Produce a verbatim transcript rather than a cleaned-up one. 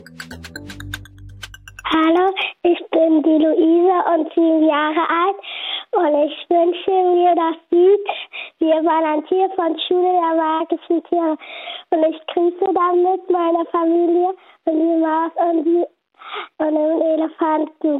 Hallo, ich bin die Luisa und sieben Jahre alt und ich wünsche mir das Lied Wir Balancier von Schule der magischen Tiere. Und ich grüße damit meine Familie und die Maus und, die, und den Elefanten.